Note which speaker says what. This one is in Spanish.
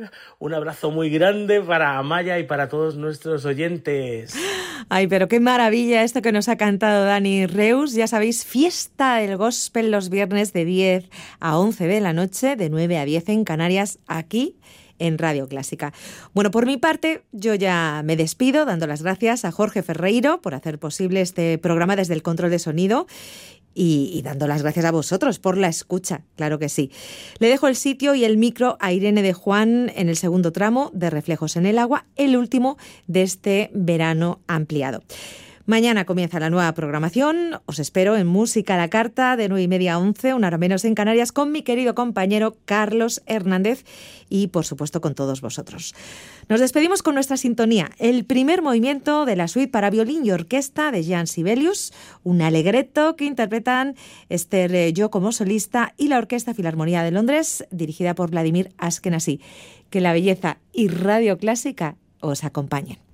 Speaker 1: Un abrazo muy grande para Amaya y para todos nuestros oyentes.
Speaker 2: Ay, pero qué maravilla esto que nos ha cantado Dani Reus. Ya sabéis, fiesta del gospel los viernes de 10 a 11 de la noche, de 9 a 10 en Canarias, aquí en Radio Clásica. Bueno, por mi parte, yo ya me despido dando las gracias a Jorge Ferreiro por hacer posible este programa desde el control de sonido y dando las gracias a vosotros por la escucha, claro que sí. Le dejo el sitio y el micro a Irene de Juan en el segundo tramo de Reflejos en el Agua, el último de este verano ampliado. Mañana comienza la nueva programación. Os espero en Música a la Carta de 9:30 a 11, una hora menos en Canarias, con mi querido compañero Carlos Hernández y, por supuesto, con todos vosotros. Nos despedimos con nuestra sintonía, el primer movimiento de la suite para violín y orquesta de Jean Sibelius, un alegreto que interpretan Esther Yo como solista y la Orquesta Filarmonía de Londres, dirigida por Vladimir Ashkenazy. Que la belleza y Radio Clásica os acompañen.